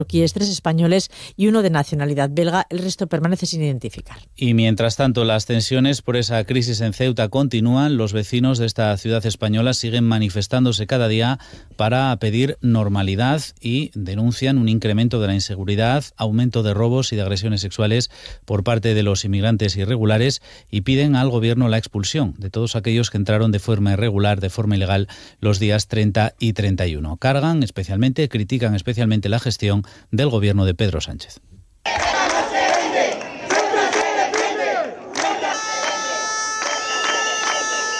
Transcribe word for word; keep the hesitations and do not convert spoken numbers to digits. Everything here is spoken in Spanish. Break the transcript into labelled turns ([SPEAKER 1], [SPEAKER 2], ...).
[SPEAKER 1] marroquíes, tres españoles y uno de nacionalidad belga. El resto permanece sin identificar.
[SPEAKER 2] Y mientras tanto, las tensiones por esa crisis en Ceuta continúan. Los vecinos de esta ciudad española siguen manifestándose cada día para pedir normalidad y denuncian un incremento de la inseguridad, aumento de robos y de agresiones sexuales por parte de los inmigrantes irregulares y piden al gobierno la expulsión de todos aquellos que entraron de forma irregular, de forma ilegal, los días treinta y treinta y uno. Cargan especialmente, critican especialmente la gestión del gobierno de Pedro Sánchez.